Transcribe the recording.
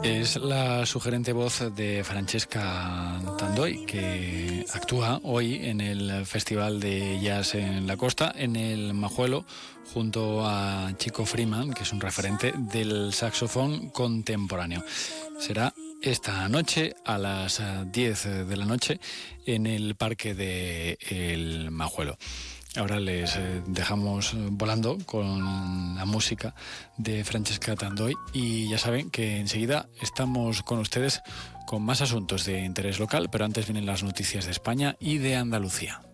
Es la sugerente voz de Francesca Tandoy, que actúa hoy en el Festival de Jazz en la Costa, en el Majuelo, junto a Chico Freeman, que es un referente del saxofón contemporáneo. Será esta noche a las 10 de la noche en el Parque de El Majuelo. Ahora les dejamos volando con la música de Francesca Tandoy y ya saben que enseguida estamos con ustedes con más asuntos de interés local, pero antes vienen las noticias de España y de Andalucía.